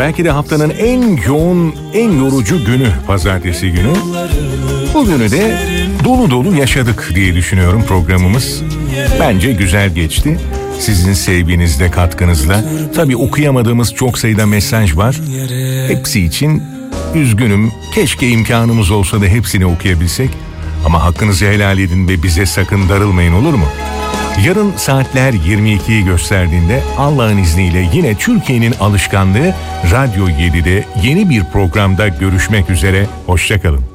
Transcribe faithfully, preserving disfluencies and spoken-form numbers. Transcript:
belki de haftanın en yoğun, en yorucu günü pazartesi günü. Bu günü de dolu dolu yaşadık diye düşünüyorum programımız. Bence güzel geçti. Sizin sevginizle, katkınızla. Tabii okuyamadığımız çok sayıda mesaj var. Hepsi için üzgünüm. Keşke imkanımız olsa da hepsini okuyabilsek. Ama hakkınızı helal edin ve bize sakın darılmayın, olur mu? Yarın saatler yirmi ikiyi gösterdiğinde Allah'ın izniyle yine Türkiye'nin alışkanlığı Radyo yedide yeni bir programda görüşmek üzere. Hoşça kalın.